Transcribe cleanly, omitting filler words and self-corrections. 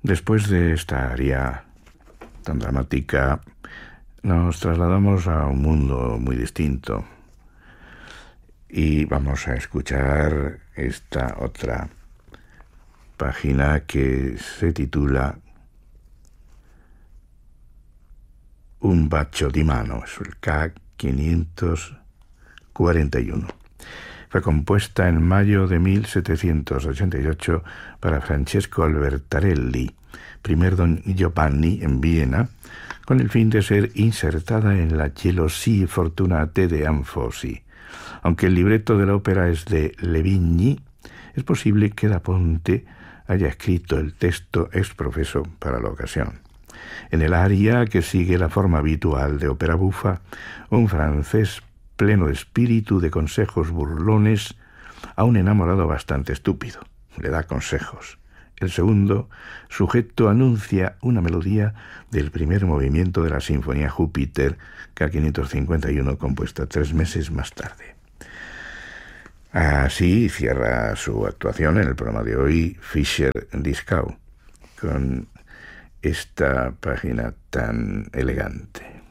Después de esta aria tan dramática, nos trasladamos a un mundo muy distinto y vamos a escuchar esta otra página que se titula Un bacio di mano, es el K541. Fue compuesta en mayo de 1788 para Francesco Albertarelli, primer don Giovanni en Viena, con el fin de ser insertada en la Gelosie Fortunate de Anfosi. Aunque el libreto de la ópera es de Levigny, es posible que Da Ponte haya escrito el texto ex profeso para la ocasión. En el aria, que sigue la forma habitual de ópera bufa, un francés pleno de espíritu, de consejos burlones, a un enamorado bastante estúpido. Le da consejos. El segundo sujeto anuncia una melodía del primer movimiento de la Sinfonía Júpiter, K551, compuesta 3 meses más tarde. Así cierra su actuación en el programa de hoy Fischer-Dieskau, con esta página tan elegante.